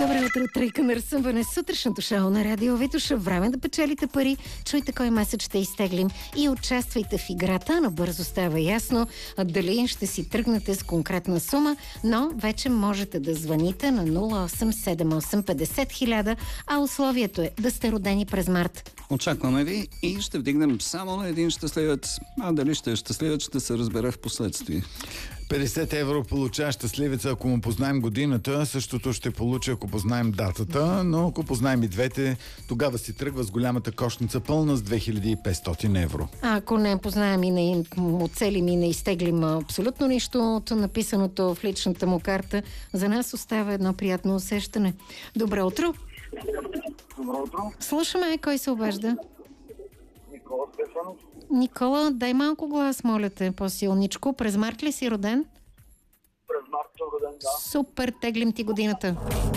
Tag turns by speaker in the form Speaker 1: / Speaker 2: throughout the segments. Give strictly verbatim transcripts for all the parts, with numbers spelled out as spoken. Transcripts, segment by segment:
Speaker 1: Добро утро, тройка на разсъмване. Сутрешното шоу на Радио Витуша. Време да печелите пари. Чуйте кой месец ще изтеглим и участвайте в играта. Но бързо става ясно дали ще си тръгнете с конкретна сума, но вече можете да звъните на нула осем седем осем петдесет хиляда, а условието е да сте родени през март.
Speaker 2: Очакваме ви и ще вдигнем само на един щастливец. А дали ще е щастливец, ще се разбере в последствие.
Speaker 3: петдесет евро получава щастливеца, ако му познаем годината. Същото ще получи, ако познаем датата, но ако познаем и двете, тогава си тръгва с голямата кошница пълна с две хиляди и петстотин евро.
Speaker 1: А ако не познаем и не оцелим и не изтеглим абсолютно нищо от написаното в личната му карта, за нас остава едно приятно усещане. Добро утро!
Speaker 4: Добро утро.
Speaker 1: Слушаме, кой се обажда?
Speaker 4: Никола Стефанов.
Speaker 1: Никола, дай малко глас, моля те, по-силничко. През март ли си роден?
Speaker 4: През март съм роден, да.
Speaker 1: Супер, теглим ти годината.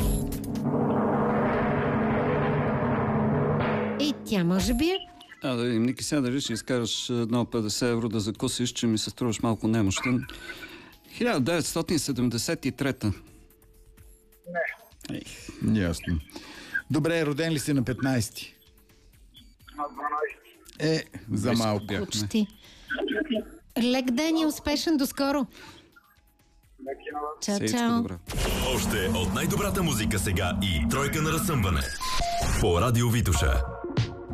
Speaker 1: И тя може би е?
Speaker 2: А да видим, Ники, сега дали ще изкараш едно петдесет евро да закусиш, че ми се струваш малко немощен. хиляда деветстотин седемдесет и трета.
Speaker 4: Не.
Speaker 2: Ех.
Speaker 3: Ясно. Добре, роден ли си на петнайсети?
Speaker 4: На дванайсети.
Speaker 3: Е, за
Speaker 2: Близко
Speaker 3: малко.
Speaker 2: бяхме.
Speaker 1: Почти. Лек ден и успешен, до скоро.
Speaker 4: Леки на вас.
Speaker 1: Чао,
Speaker 2: Сейчко,
Speaker 1: чао.
Speaker 2: добре.
Speaker 5: Още от най-добрата музика сега и тройка на разсъмване по Радио Витуша.